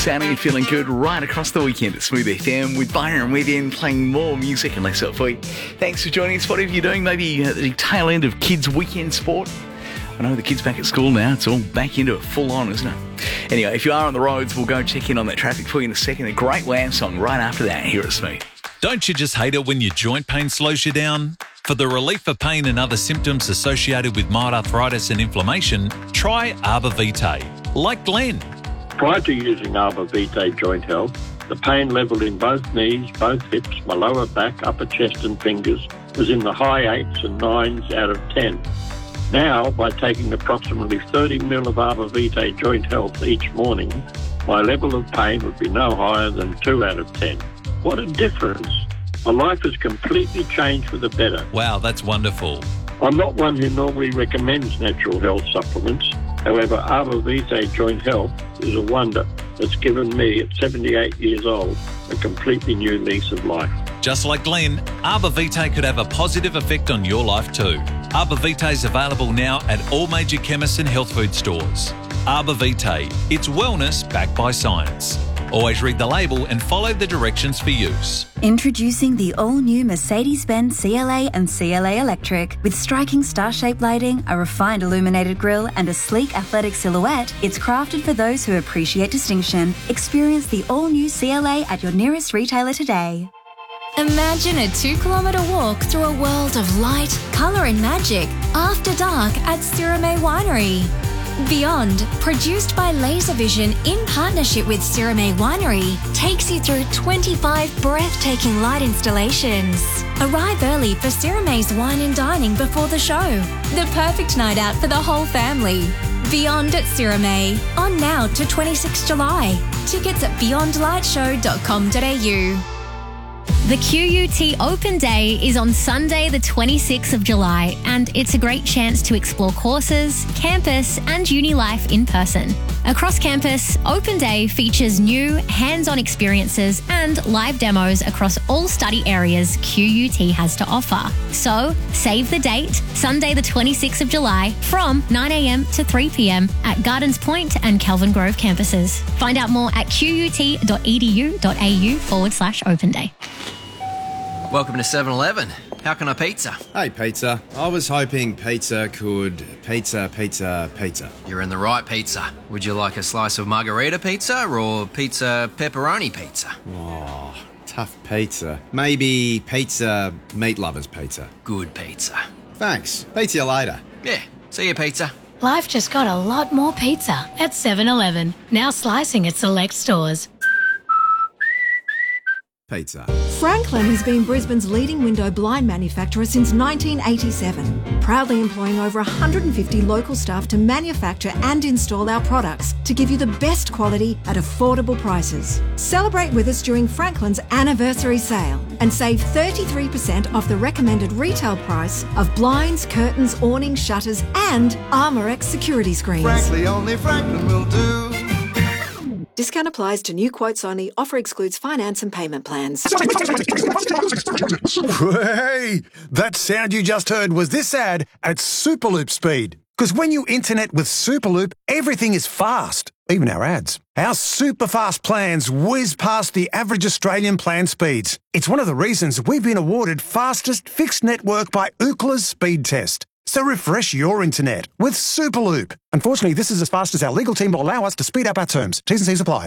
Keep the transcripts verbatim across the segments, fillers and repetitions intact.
sounding and feeling good right across the weekend at Smooth F M with Byron Within playing more music and less up for you. Thanks for joining us. Whatever you're doing, maybe at the tail end of kids' weekend sport. I know the kids back at school now. It's all back into it full on, isn't it? Anyway, if you are on the roads, we'll go check in on that traffic for you in a second. A great Wham song right after that here at Smooth. Don't you just hate it when your joint pain slows you down? For the relief of pain and other symptoms associated with mild arthritis and inflammation, try Arbor Vitae, like Glenn. Prior to using Arbor Vitae Joint Health, the pain level in both knees, both hips, my lower back, upper chest and fingers was in the high eights and nines out of ten. Now, by taking approximately thirty mil of Arbor Vitae Joint Health each morning, my level of pain would be no higher than two out of ten. What a difference. My life has completely changed for the better. Wow, that's wonderful. I'm not one who normally recommends natural health supplements. However, Arbor Vitae Joint Health is a wonder that's given me, at seventy-eight years old, a completely new lease of life. Just like Glenn, Arbor Vitae could have a positive effect on your life too. Arbor Vitae is available now at all major chemists and health food stores. Arbor Vitae, it's wellness backed by science. Always read the label and follow the directions for use. Introducing the all-new Mercedes-Benz C L A and C L A Electric. With striking star-shaped lighting, a refined illuminated grille and a sleek athletic silhouette, it's crafted for those who appreciate distinction. Experience the all-new C L A at your nearest retailer today. Imagine a two-kilometre walk through a world of light, colour and magic after dark at Sirame Winery. Beyond, produced by Laservision in partnership with Sirame Winery, takes you through twenty-five breathtaking light installations. Arrive early for Sirame's wine and dining before the show. The perfect night out for the whole family. Beyond at Sirame, on now to the twenty-sixth of July. Tickets at beyond light show dot com dot a u. The Q U T Open Day is on Sunday the twenty-sixth of July, and it's a great chance to explore courses, campus and uni life in person. Across campus, Open Day features new hands-on experiences and live demos across all study areas Q U T has to offer. So, save the date, Sunday the twenty-sixth of July from nine a m to three p m at Gardens Point and Kelvin Grove campuses. Find out more at q u t dot e d u dot a u forward slash open day. Welcome to seven eleven. How can I pizza? Hey, pizza. I was hoping pizza could... Pizza, pizza, pizza. You're in the right pizza. Would you like a slice of margarita pizza or pizza pepperoni pizza? Oh, tough pizza. Maybe pizza meat lovers pizza. Good pizza. Thanks. Pizza you later. Yeah. See you, pizza. Life just got a lot more pizza at seven eleven. Now slicing at select stores. Pizza. Franklin has been Brisbane's leading window blind manufacturer since nineteen eighty-seven, proudly employing over one hundred fifty local staff to manufacture and install our products to give you the best quality at affordable prices. Celebrate with us during Franklin's anniversary sale and save thirty-three percent off the recommended retail price of blinds, curtains, awnings, shutters and Armorex security screens. Frankly, only Franklin will do. Discount applies to new quotes only. Offer excludes finance and payment plans. Hey! That sound you just heard was this ad at Superloop speed. Because when you internet with Superloop, everything is fast, even our ads. Our super fast plans whiz past the average Australian plan speeds. It's one of the reasons we've been awarded fastest fixed network by Ookla's speed test. So refresh your internet with Superloop. Unfortunately, this is as fast as our legal team will allow us to speed up our terms. T's and C's apply.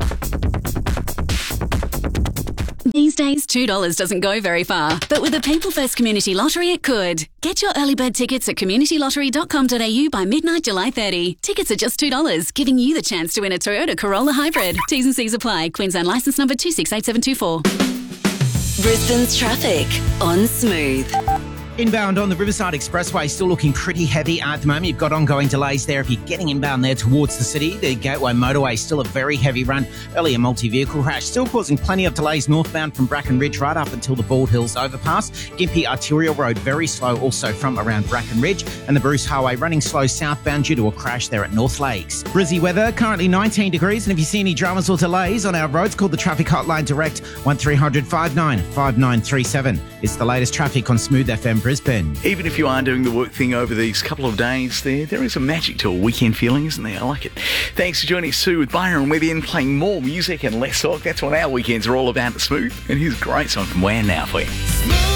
These days, two dollars doesn't go very far, but with the People First Community Lottery, it could. Get your early bird tickets at community lottery dot com dot a u by midnight July thirtieth. Tickets are just two dollars, giving you the chance to win a Toyota Corolla Hybrid. T's and C's apply. Queensland licence number two six eight seven two four. Brisbane's traffic on Smooth. Inbound on the Riverside Expressway, still looking pretty heavy at the moment. You've got ongoing delays there if you're getting inbound there towards the city. The Gateway Motorway, still a very heavy run. Earlier multi-vehicle crash, still causing plenty of delays northbound from Bracken Ridge right up until the Bald Hills overpass. Gympie Arterial Road, very slow also from around Bracken Ridge. And the Bruce Highway running slow southbound due to a crash there at North Lakes. Brizzy weather, currently nineteen degrees. And if you see any dramas or delays on our roads, call the traffic hotline direct one three hundred five nine five nine three seven. It's the latest traffic on Smooth F M Brisbane. Even if you are doing the work thing over these couple of days, there there is a magic to a weekend feeling, isn't there? I like it. Thanks for joining us, Sue, with Byron Within, playing more music and less talk. That's what our weekends are all about at Smooth. And here's a great song from Wham now for you.